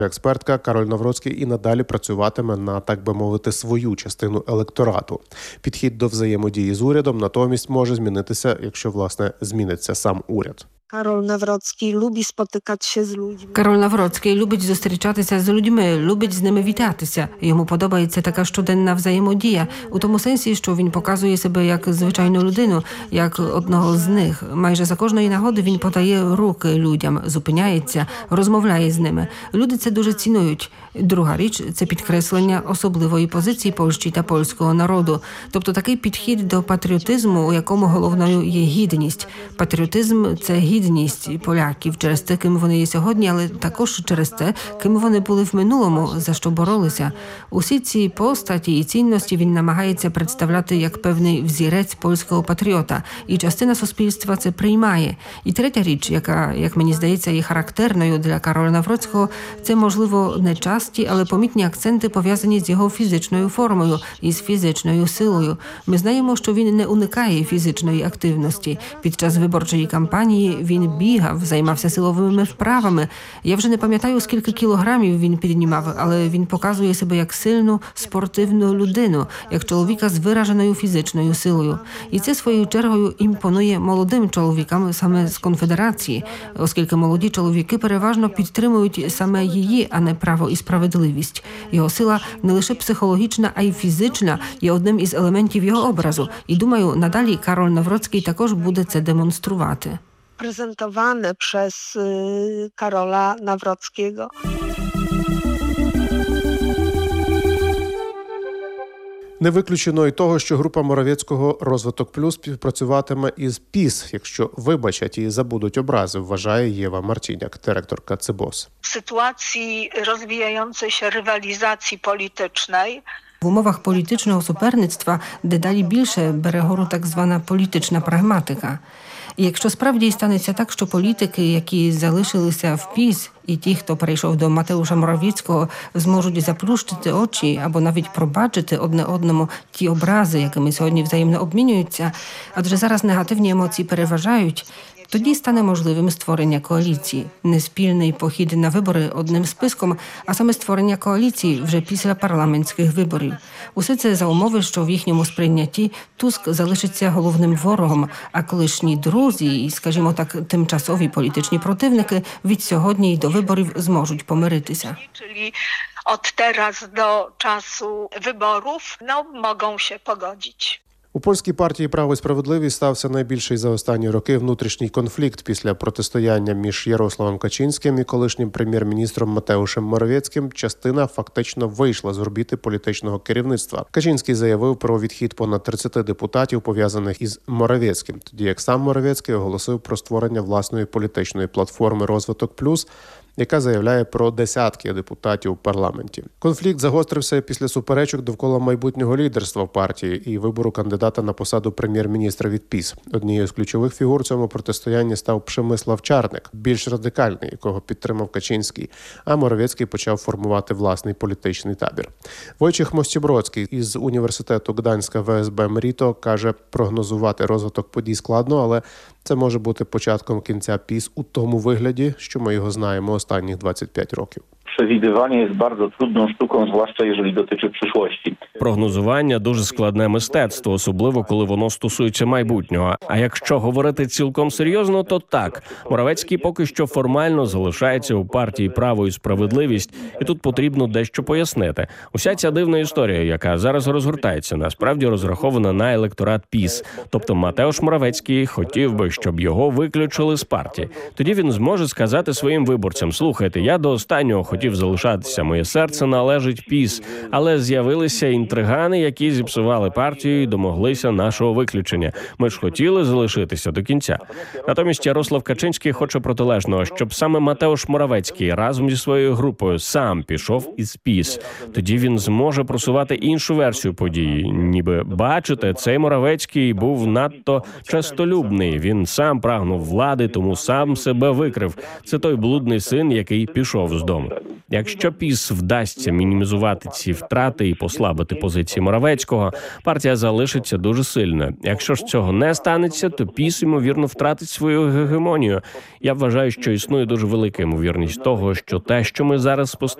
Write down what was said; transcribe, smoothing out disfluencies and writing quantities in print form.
Експертка Кароль Навроцький і надалі працюватиме на, так би мовити, свою частину електорату. Підхід до взаємодії з урядом натомість може змінитися, якщо, власне, зміниться сам уряд. Karol Nawrocki lubi spotykać się z ludźmi. Кароль Навроцький любить зустрічатися з людьми, любить з ними вітатися. Йому подобається така щоденна взаємодія, у тому сенсі, що він показує себе як звичайну людину, як одного з них. Майже за кожної нагоди він подає руки людям, зупиняється, розмовляє з ними. Люди це дуже цінують. Друга річ – це підкреслення особливої позиції Польщі та польського народу. Тобто такий підхід до патріотизму, у якому головною є гідність. Патріотизм – це гідність поляків через те, ким вони є сьогодні, але також через те, ким вони були в минулому, за що боролися. Усі ці постаті і цінності він намагається представляти як певний взірець польського патріота. І частина суспільства це приймає. І третя річ, яка, як мені здається, є характерною для Кароля Навроцького, це, можливо, не часті, але помітні акценти, пов'язані з його фізичною формою і з фізичною силою. Ми знаємо, що він не уникає фізичної активності. Під час виборчої кампанії він бігав, займався силовими вправами. Я вже не пам'ятаю, скільки кілограмів він піднімав, але він показує себе як сильну, спортивну людину, як чоловіка з вираженою фізичною силою. І це, своєю чергою, імпонує молодим чоловікам саме з Конфедерації, оскільки молоді чоловіки переважно підтримують саме її, а не право і справедливість. Його сила не лише психологічна, а й фізична є одним із елементів його образу. І думаю, надалі Кароль Навроцький також буде це демонструвати. Prezentowane przez Karola Nawrockiego. Не виключено й того, що група Моровецького «Розвиток Плюс» співпрацюватиме із ПІС, якщо вибачать і забудуть образи, вважає Єва Марціняк, директорка ЦИБОС. W sytuacji rozwijającej się rywalizacji politycznej В умовах політичного суперництва дедалі більше бере гору так звана політична прагматика. І якщо справді станеться так, що політики, які залишилися в ПІС, і ті, хто перейшов до Матеуша Моровецького, зможуть заплющити очі або навіть пробачити одне одному ті образи, якими сьогодні взаємно обмінюються, адже зараз негативні емоції переважають, тоді стане можливим створення коаліції. Не спільний похід на вибори одним списком, а саме створення коаліції вже після парламентських виборів. Усе це за умови, що в їхньому сприйнятті Туск залишиться головним ворогом, а колишні друзі і, скажімо так, тимчасові політичні противники від сьогодні й до виборів зможуть помиритися. czyli od teraz do czasu wyborów, mogą się pogodzić. У польській партії «Право і справедливість» стався найбільший за останні роки внутрішній конфлікт після протистояння між Ярославом Качинським і колишнім прем'єр-міністром Матеушем Моровецьким. Частина фактично вийшла з орбіти політичного керівництва. Качинський заявив про відхід понад 30 депутатів, пов'язаних із Моровецьким, тоді як сам Моровецький оголосив про створення власної політичної платформи «Розвиток Плюс», яка заявляє про десятки депутатів у парламенті. Конфлікт загострився після суперечок довкола майбутнього лідерства партії і вибору кандидата на посаду прем'єр-міністра від ПІС. Однією з ключових фігур цьому протистоянні став Przemysław Czarnek, більш радикальний, якого підтримав Качинський, а Моровецький почав формувати власний політичний табір. Войciech Mościbrocki із університету Гданська ВСБ МРІТО каже, прогнозувати розвиток подій складно, але це може бути початком кінця ПІС у тому вигляді, що ми його знаємо останніх 25 років. Przewidywanie jest bardzo trudną sztuką, zwłaszcza jeżeli dotyczy przyszłości. Прогнозування – дуже складне мистецтво, особливо коли воно стосується майбутнього. А якщо говорити цілком серйозно, то так. Моровецький поки що формально залишається у партії «Право і справедливість», і тут потрібно дещо пояснити. Уся ця дивна історія, яка зараз розгортається, насправді розрахована на електорат ПІС. Тобто Матеуш Моровецький хотів би, щоб його виключили з партії. Тоді він зможе сказати своїм виборцям: «Слухайте, я до останнього хотів залишатися, моє серце належить ПІС, але з'явилися інтригани, які зіпсували партію і домоглися нашого виключення. Ми ж хотіли залишитися до кінця». Натомість Ярослав Качинський хоче протилежного, щоб саме Матеуш Моровецький разом зі своєю групою сам пішов із ПІС. Тоді він зможе просувати іншу версію події. Ніби, бачите, цей Моровецький був надто честолюбний. Він сам прагнув влади, тому сам себе викрив. Це той блудний син, який пішов з дому. Якщо ПІС вдасться мінімізувати ці втрати і послабити позиції Моравецького, партія залишиться дуже сильною. Якщо ж цього не станеться, то ПІС, ймовірно, втратить свою гегемонію. Я вважаю, що існує дуже велика ймовірність того, що те, що ми зараз спостерігаємо,